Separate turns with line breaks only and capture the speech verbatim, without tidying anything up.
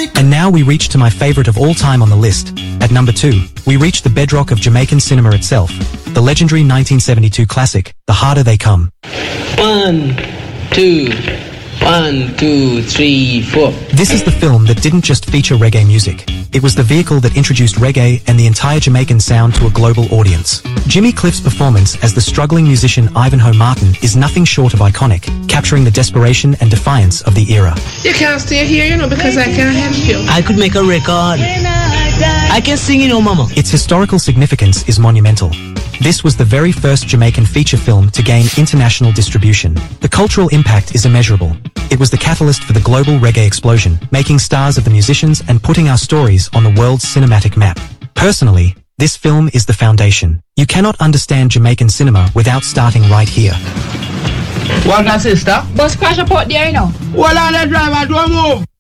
And now we reach to my favorite of all time on the list. At number two, we reach the bedrock of Jamaican cinema itself, the legendary nineteen seventy-two classic, The Harder They Come.
One, two, one, two, three, four.
This is the film that didn't just feature reggae music. It was the vehicle that introduced reggae and the entire Jamaican sound to a global audience. Jimmy Cliff's performance as the struggling musician Ivanhoe Martin is nothing short of iconic, capturing the desperation and defiance of the era.
You can't stay here, you know, because I can't help you.
I could make a record. I can sing, you know, mama.
Its historical significance is monumental. This was the very first Jamaican feature film to gain international distribution. The cultural impact is immeasurable. It was the catalyst for the global reggae explosion, making stars of the musicians and putting our stories on the world's cinematic map. Personally, this film is the foundation. You cannot understand Jamaican cinema without starting right here.
What, sister?
Bus crash up out there, you know.
Well, on the driver, don't move.